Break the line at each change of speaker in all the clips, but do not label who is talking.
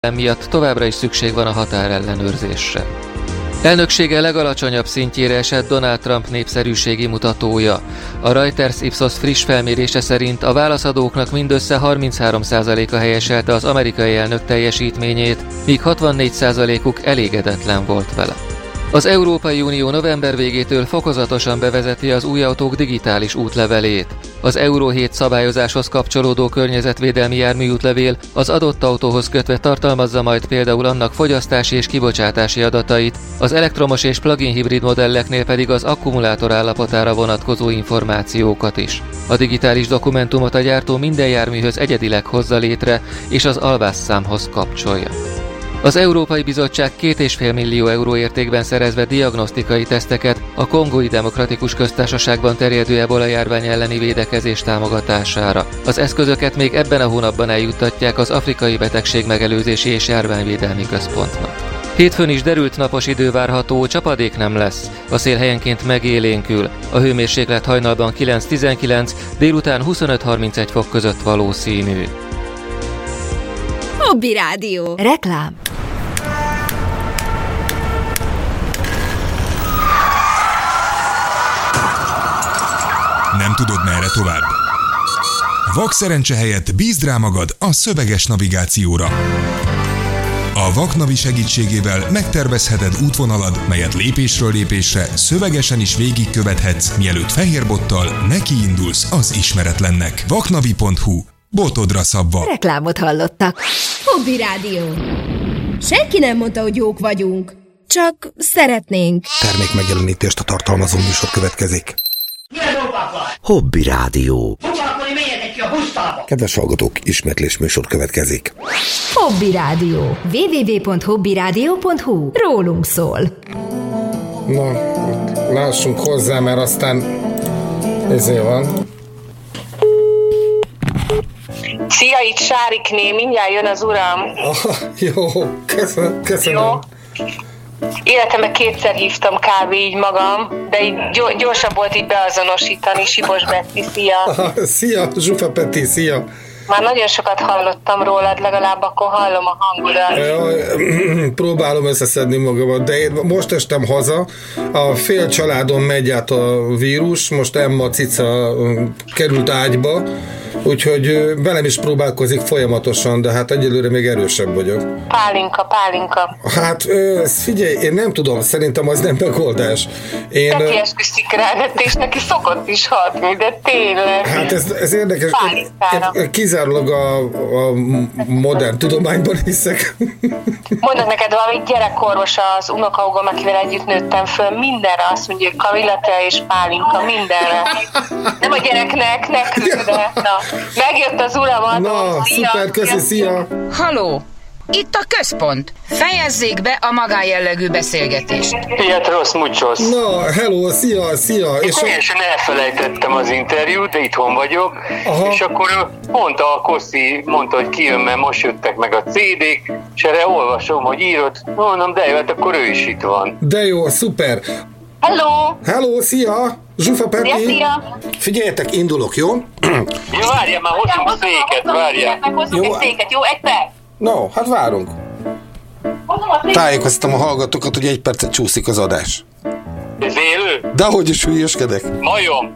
miatt továbbra is szükség van a határellenőrzésre. Elnöksége legalacsonyabb szintjére esett Donald Trump népszerűségi mutatója. A Reuters Ipsos friss felmérése szerint a válaszadóknak mindössze 33%-a helyeselte az amerikai elnök teljesítményét, míg 64%-uk elégedetlen volt vele. Az Európai Unió november végétől fokozatosan bevezeti az új autók digitális útlevelét. Az Euro 7 szabályozáshoz kapcsolódó környezetvédelmi járműútlevél az adott autóhoz kötve tartalmazza majd például annak fogyasztási és kibocsátási adatait, az elektromos és plug-in hibrid modelleknél pedig az akkumulátor állapotára vonatkozó információkat is. A digitális dokumentumot a gyártó minden járműhöz egyedileg hozza létre és az alvásszámhoz kapcsolja. Az Európai Bizottság 2,5 millió euró értékben szerezve diagnosztikai teszteket a Kongói Demokratikus Köztársaságban terjedő ebola járvány elleni védekezés támogatására. Az eszközöket még ebben a hónapban eljuttatják az Afrikai Betegség Megelőzési és Járványvédelmi Központnak. Hétfőn is derült napos idő várható, csapadék nem lesz. A szél helyenként megélénkül. A hőmérséklet hajnalban 9-19, délután 25-31 fok között valószínű.
Hobby Rádió. Reklám.
Nem tudod, merre tovább? Vakszerencse helyett bízd rá magad a szöveges navigációra. A Vaknavi segítségével megtervezheted útvonalad, melyet lépésről lépésre szövegesen is végigkövethetsz, mielőtt fehérbottal nekiindulsz az ismeretlennek. Vaknavi.hu. Botodra szabva.
Reklámot hallottak. Hobby Rádió. Senki nem mondta, hogy jók vagyunk. Csak szeretnénk.
Termékmegjelenítést a tartalmazó műsor következik.
Hobby Rádió.
Kedves hallgatók, ismétlés műsor következik.
Hobby Rádió. www.hobbyradio.hu. Rólunk szól.
Na, lássunk hozzá, mert aztán ezért van.
Szia, itt Sárikné, mindjárt jön az uram.
Jó, köszönöm. Jó.
Életemben kétszer hívtam kb. Így magam, de így gyorsabb volt így beazonosítani. Sibos Betty, szia.
Szia, Zsufa Peti, szia.
Már nagyon sokat hallottam rólad, legalább akkor hallom a hangodat.
Próbálom összeszedni magamat, de én most estem haza, a fél családon megy át a vírus, most Emma cica került ágyba, úgyhogy velem is próbálkozik folyamatosan, de hát egyelőre még erősebb vagyok.
Pálinka.
Hát figyelj, én nem tudom, szerintem az nem megoldás.
Peti esküszik rá, és neki szokott is hatni, de tényleg.
Hát ez érdekes. Kizárólag a modern tudományban hiszek.
Mondok neked valami gyerekorvos az unokahúgom, akivel együtt nőttem föl, mindenre azt mondja, hogy Kamilla és pálinka, mindenre. Nem a gyereknek, nekünk, de na. Megjött az uram.
Na, szuper, köszi, szia.
Halló, itt a központ. Fejezzék be a magájellegű beszélgetést.
Pietros muchos.
Na, hello, szia.
És teljesen elfelejtettem az interjút, de itthon vagyok. Aha. És akkor mondta a Kossi, hogy kijön, mert most jöttek meg a CD-k, és erre olvasom, hogy írod. Mondom, de jó, hát akkor ő is itt van.
De jó, szuper. Hello, szia. Zsufa Peti.
Szia.
Figyeljetek, indulok, jó?
Jó, várjál, már hozunk a széket, várjál.
Jó, egy széket, jó, egy perc.
No, hát várunk.
Tájékoztatom a hallgatókat, hogy egy percet csúszik az adás.
Ez élő?
Dehogy is hülyeskedek.
Majom.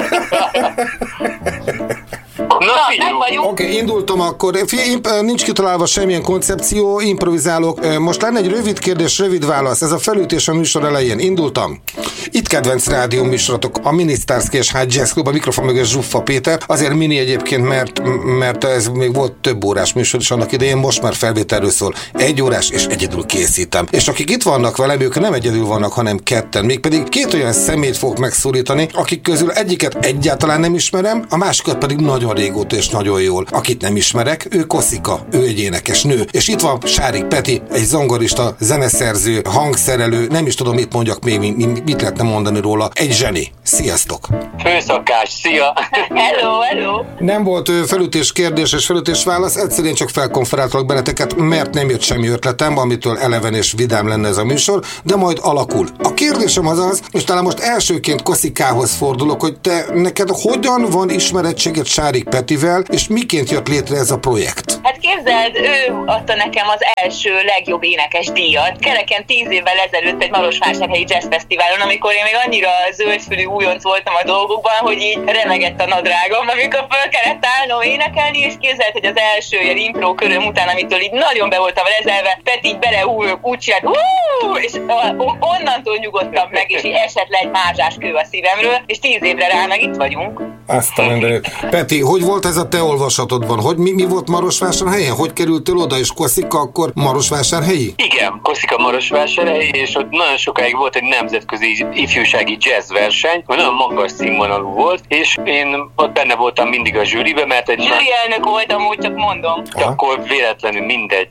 Oké, indultam akkor. Nincs kitalálva semmilyen koncepció, improvizálok. Most lenne egy rövid kérdés, rövid válasz. Ez a felütés a műsor elején. Indultam. Itt kedvenc rádió műsorotok, a Mini Starsky és High Jazz Club, a mikrofon mögött Zsuffa Péter. Azért mini egyébként, mert ez még volt több órás műsor is annak idején, most már felvételről szól. 1 órás, és egyedül készítem. És akik itt vannak velem, ők nem egyedül vannak, hanem ketten. Mégpedig 2 olyan személyt fogok megszólítani, akik közül egyiket egyáltalán nem ismerem, a másikat pedig nagyon régóta és nagyon jól. Akit nem ismerek, ő Koszika, ő egy énekes nő. És itt van Sárik Peti, egy zongorista, zeneszerző, hangszerelő, nem is tudom, mit mondjak még, mit lehetne mondani róla. Egy zseni. Sziasztok!
Főszakás, szia!
Hello!
Nem volt felütés kérdés és felütés válasz, egyszerűen csak felkonferáltalak benneteket, mert nem jött semmi ötletem, amitől eleven és vidám lenne ez a műsor, de majd alakul. A kérdésem az, és talán most elsőként Koszikához fordulok, hogy te neked hogyan van ismerettséged Sárik Petivel, és miként jött létre ez a projekt?
Hát képzeld, ő adta nekem az első legjobb énekes díjat. Kereken 10 évvel ezelőtt egy Marosvásárhelyi Jazz Fesztiválon, amikor én még annyira zöldfülű újonc voltam a dolgokban, hogy így remegett a nadrágom, amikor föl kellett állnom énekelni, és képzeld, hogy az első ilyen impro köröm után, amitől így nagyon be voltam rezelve, Peti így úgy csinált, és onnantól nyugodtam meg, és így esett le egy mázsás kő a szívemről, és 10 évre rá meg itt vagyunk.
Azt a mindenit. Peti, hogy volt ez a te olvasatodban? Hogy mi volt Marosvásárhelyen? Hogy kerültél oda, és Koszika akkor Marosvásárhelyi?
Igen, Koszika Marosvásárhelyi, és ott nagyon sokáig volt egy nemzetközi ifjúsági jazz verseny, nagyon magas színvonalú volt, és én ott benne voltam mindig a zsűribe, mert egy...
Zsűri elnök voltam, úgy csak mondom.
Akkor véletlenül mindegy.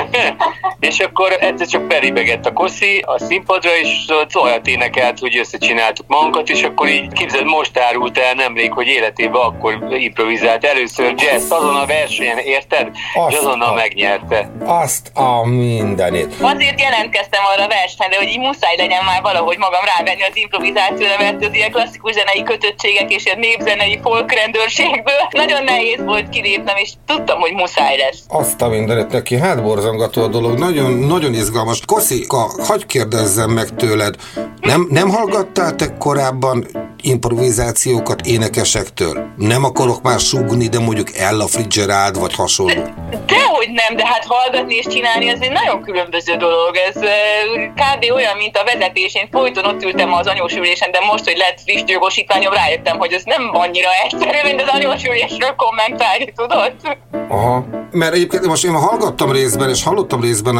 És akkor egyszer csak belibegett a Koszi a színpadra, és olyat énekelt, hogy összecsináltuk magunkat, és akkor így képzeld, most árult el nemrég, hogy életében akkor improvizált először jazz azon a versenyen, érted? És azonnal megnyerte.
Azt a mindenit.
Azért jelentkeztem arra a versenyre, hogy így muszáj legyen már valahogy magam rávenni az improvizációra, mert az ilyen klasszikus zenei kötöttségek és ilyen népzenei folkrendőrségből nagyon nehéz volt kilépnem, és tudtam, hogy muszáj lesz.
Azt a mindenit neki, hát borzongató a dolog, nagyon, nagyon izgalmas. Koszika, hagyj kérdezzem meg tőled, nem hallgattál te korábban improvizációkat énekesektől? Nem akarok már sugni, de mondjuk Ella Fitzgerald vagy hasonló.
Dehogy nem, de hát hallgatni és csinálni az egy nagyon különböző dolog. Ez kb. Olyan, mint a vezetés. Én folyton ott ültem az anyósülésen, de most, hogy lett friss jogosítványom, rájöttem, hogy ez nem annyira egyszerű, mint az anyósülésről kommentálni, tudod?
Aha. Mert egyébként most én hallgattam részben, és hallottam részben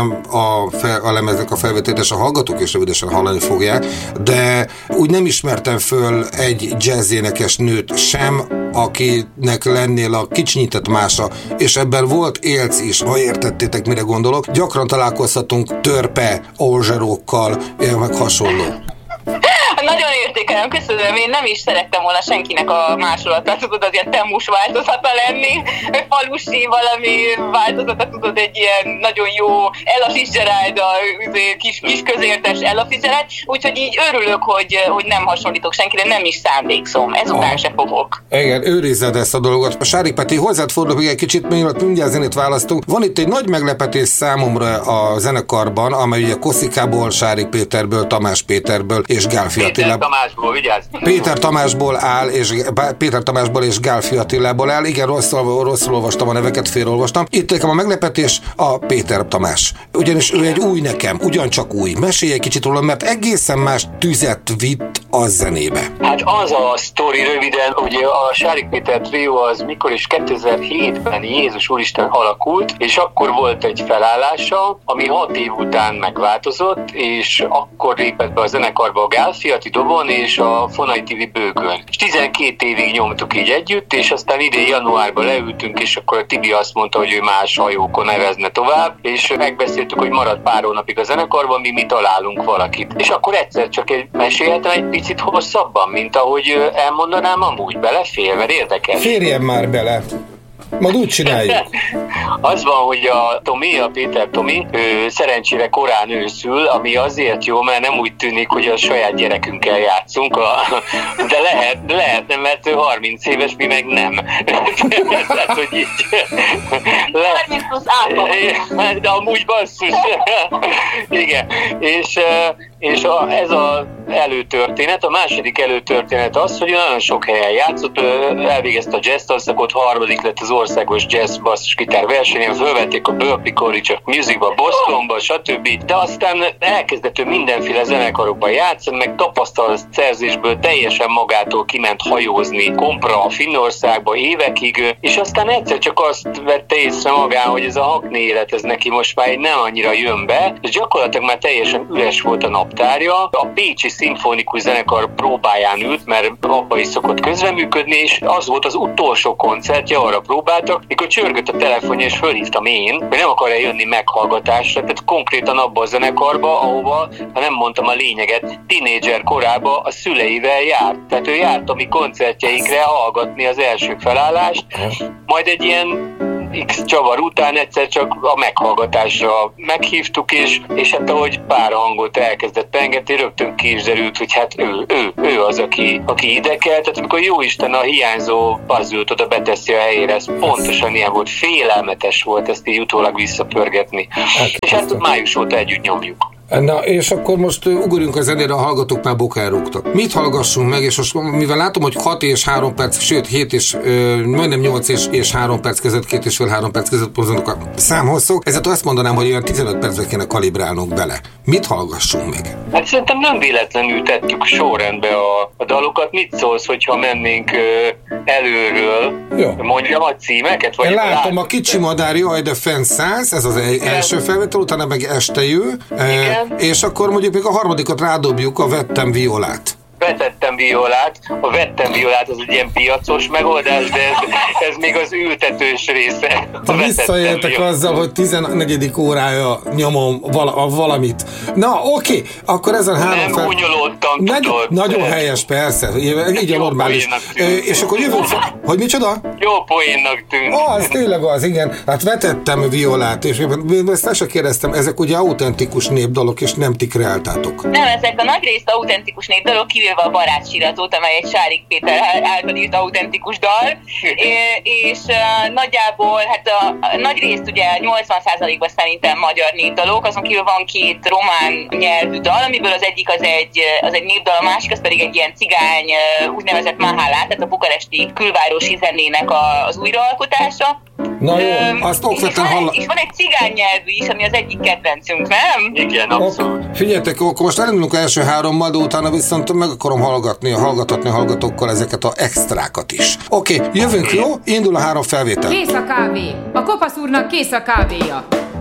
a lemeznek a felvételét, és a hallgatók is rövidesen hallani fogják, de úgy nem ismertem föl egy jazzénekes nőt sem, akinek lennél a kicsinyített mása, és ebben volt élc is, ha értettétek, mire gondolok. Gyakran találkozhatunk törpe, olzserókkal, meg hasonló.
Nagyon értékelem, köszönöm, én nem is szerettem volna senkinek a másolatát, tudod, az ilyen temmus változata lenni, falusi valami változata, tudod, egy ilyen nagyon jó Ella Fitzgerald, a kis közértes Ella Fitzgerald, úgyhogy így örülök, hogy nem hasonlítok senkire, nem is szándékszom, ezután se fogok.
Igen, őrizzed ezt a dolgot. Sárik Peti, hozzád fordulok még egy kicsit, mielőtt mindjárt zenét választunk. Van itt egy nagy meglepetés számomra a zenekarban, amely ugye Koszikából, Sárik Péterből, Tamás Péterből és Gálfi
Tamásból, vigyázz!
Péter Tamásból és Gálfi Attilából áll. Igen, rosszul olvastam a neveket, félreolvastam. Itt nekem a meglepetés a Péter Tamás. Ugyanis ő egy új nekem, ugyancsak új. Mesélj egy kicsit róla, mert egészen más tüzet vitt a zenébe.
Hát az a sztori röviden, ugye a Sárik Péter trió az mikor is 2007-ben Jézus Úristen alakult, és akkor volt egy felállása, ami 6 év után megváltozott, és akkor lépett be a zenekarba a Gálfi Atti dobon és a Fonai TV bőgön. És 12 évig nyomtuk így együtt, és aztán idén januárban leültünk, és akkor a Tibi azt mondta, hogy ő más hajókon nevezne tovább, és megbeszéltük, hogy marad pár hónapig a zenekarban, mi találunk valakit. És akkor egyszer csak mesélhetem egy picit hosszabban, mint ahogy elmondanám amúgy, belefér, mert érdekes.
Férjen már bele! Majd úgy csináljuk.
Az van, hogy a Péter Tomi, ő szerencsére korán őszül, ami azért jó, mert nem úgy tűnik, hogy a saját gyerekünkkel játszunk, de lehetne, mert ő 30 éves, mi meg nem. Tehát, hogy így...
30 plusz átlag.
De amúgy basszus. Igen. És ez az előtörténet. A második előtörténet az, hogy nagyon sok helyen játszott, elvégezte a jazz tanszakot, 3. lett az országos jazz basszusgitár versenyen, fölvették a Berklee College of Musicba, Bostonba, stb. De aztán elkezdett ő mindenféle zenekarokban játszani, meg tapasztalatszerzésből teljesen magától kiment hajózni Kompra, Finnországba évekig, és aztán egyszer csak azt vette észre magán, hogy ez a hakni élet, ez neki most már nem annyira jön be, és gyakorlatilag már teljesen üres volt a naptárja. A Pécsi Szimfonikus Zenekar próbáján ült, mert abba is szokott közreműködni, és az volt az utolsó koncertje, arra próbáltak, mikor csörgött a telefonja, és fölhívtam én, hogy nem akar eljönni meghallgatásra, tehát konkrétan abba a zenekarba, ahova, ha nem mondtam a lényeget, tínédzser korában a szüleivel járt. Tehát ő járt a mi koncertjeinkre hallgatni az első felállást, majd egy ilyen X csavar után egyszer csak a meghallgatásra meghívtuk, és hát ahogy pár hangot elkezdett pengetni, rögtön ki is derült, hogy hát ő az, aki ide kell. Tehát amikor jóisten a hiányzó puzzle-t oda beteszi a helyére, ez pontosan ilyen volt, félelmetes volt ezt így utólag visszapörgetni. És hát május óta együtt nyomjuk.
Na, és akkor most ugorjunk a zenére, a hallgatók már bokára rúgtak. Mit hallgassunk meg, és most mivel látom, hogy 6 és 3 perc, sőt 7 és majdnem 8 és 3 perc között, 2,5-3 perc között pozonok a számhosszok, ezért azt mondanám, hogy olyan 15 percbe kéne kalibrálnunk bele. Mit hallgassunk meg?
Hát szerintem nem véletlenül tettük sorrendbe a dalokat. Mit szólsz, hogyha mennénk előről? Jó. Mondjam a címeket? Vagy
én látom a Kicsi madár, jaj, de fenn 100, ez az első felvétel, utána meg Este jő. És akkor mondjuk még a harmadikat rádobjuk, a Vettem violát.
Vetettem violát. A vettem violát az egy ilyen piacos megoldás, de ez még az ültetős része.
Visszaéltek azzal, hogy 14. órája nyomom valamit. Na, oké, akkor ezen három
nem gúnyolódtam, tudod.
Nagyon helyes, persze. Így a normális. És akkor jövünk hogy micsoda?
Jó poénnak tűnt.
Az tényleg az, igen. Hát vetettem violát, és ezt el sem kérdeztem, ezek ugye autentikus népdalok, és nem ti kreáltátok.
Nem, ezek a nagyrészt autentikus népdalok, a Barátsiratot, amely egy Sárik Péter által írt autentikus dal, és nagyjából, hát a nagy részt ugye 80%-ban szerintem magyar népdalok, azon kívül van 2 román nyelvű dal, amiből az egyik az egy népdal, a másik az pedig egy ilyen cigány úgynevezett mahálát, tehát a bukaresti külvárosi zenének az újraalkotása.
Na jó, azt okvetlen
és van egy cigány nyelvű is, ami az egyik kedvencünk, nem?
Igen, abszolút.
Figyeljetek, akkor most elindulunk első 3-mal, de utána viszont meg akarom hallgatni a hallgatókkal ezeket a extrákat is. Oké, jövünk, jó? Indul a 3 felvétel.
Kész a kávé. A kopasz úrnak kész a kávéja.